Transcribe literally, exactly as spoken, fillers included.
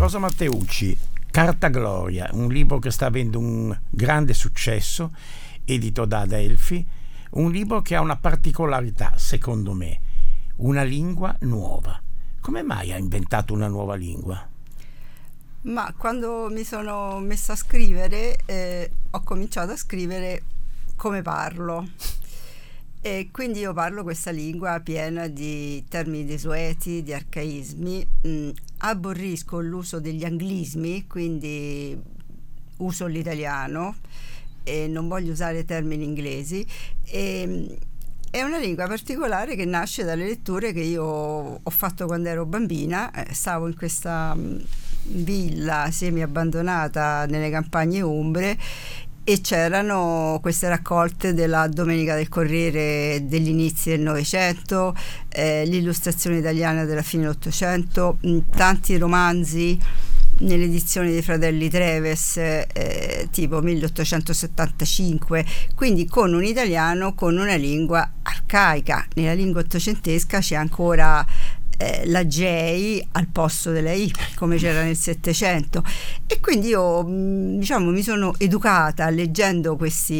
Rosa Matteucci, Carta Gloria, un libro che sta avendo un grande successo, edito da Adelphi, un libro che ha una particolarità, secondo me, una lingua nuova. Come mai ha inventato una nuova lingua? Ma quando mi sono messa a scrivere, eh, ho cominciato a scrivere come parlo. E quindi io parlo questa lingua piena di termini desueti, di arcaismi, mh, aborrisco l'uso degli anglismi, quindi uso l'italiano e non voglio usare termini inglesi. E, è una lingua particolare che nasce dalle letture che io ho fatto quando ero bambina. Eh, stavo in questa mh, villa semi abbandonata nelle campagne umbre e c'erano queste raccolte della Domenica del Corriere degli inizi del Novecento, eh, l'illustrazione italiana della fine dell'Ottocento, mh, tanti romanzi nelle edizioni dei fratelli Treves, eh, tipo milleottocentosettantacinque, quindi con un italiano con una lingua arcaica. Nella lingua ottocentesca c'è ancora eh, la J al posto della I, come c'era nel Settecento, e quindi io, diciamo, mi sono educata leggendo questi